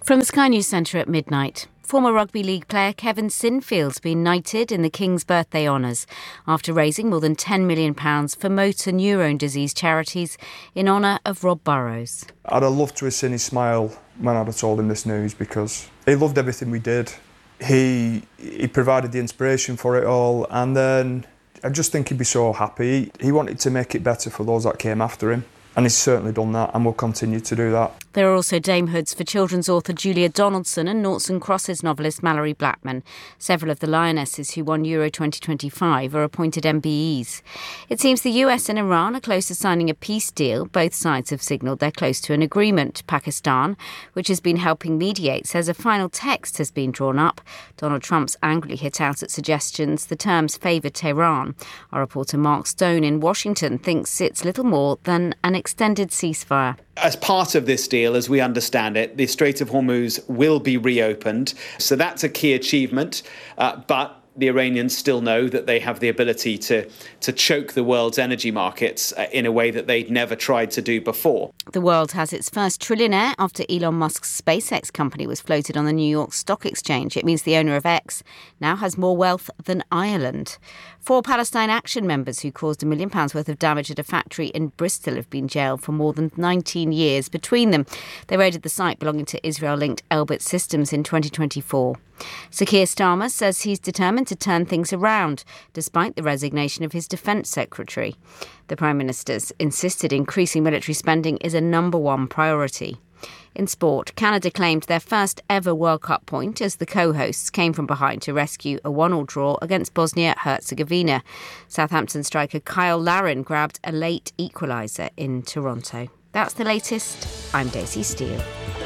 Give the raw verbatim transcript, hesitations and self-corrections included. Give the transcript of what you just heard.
From the Sky News Centre at midnight. Former rugby league player Kevin Sinfield's been knighted in the King's Birthday Honours after raising more than ten million pounds for motor neurone disease charities in honour of Rob Burrows. I'd have loved to have seen his smile when I'd have told him this news, because he loved everything we did. He he provided the inspiration for it all, and then I just think he'd be so happy. He wanted to make it better for those that came after him, and he's certainly done that and will continue to do that. There are also damehoods for children's author Julia Donaldson and Noughts and Crosses novelist Mallory Blackman. Several of the lionesses who won Euro twenty twenty-five are appointed M B Es. It seems the U S and Iran are close to signing a peace deal. Both sides have signalled they're close to an agreement. Pakistan, which has been helping mediate, says a final text has been drawn up. Donald Trump's angrily hit out at suggestions the terms favour Tehran. Our reporter Mark Stone in Washington thinks it's little more than an extended ceasefire. As part of this deal, as we understand it, the Strait of Hormuz will be reopened. So that's a key achievement. Uh, but the Iranians still know that they have the ability to, to choke the world's energy markets uh, in a way that they'd never tried to do before. The world has its first trillionaire after Elon Musk's SpaceX company was floated on the New York Stock Exchange. It means the owner of X now has more wealth than Ireland. Four Palestine Action members who caused a million pounds worth of damage at a factory in Bristol have been jailed for more than nineteen years between them. They raided the site belonging to Israel-linked Elbit Systems in twenty twenty-four. Sir Keir Starmer says he's determined to turn things around, despite the resignation of his Defence Secretary. The Prime Minister's insisted increasing military spending is a number one priority. In sport, Canada claimed their first ever World Cup point as the co-hosts came from behind to rescue a one-all draw against Bosnia-Herzegovina. Southampton striker Kyle Larin grabbed a late equaliser in Toronto. That's the latest. I'm Daisy Steele.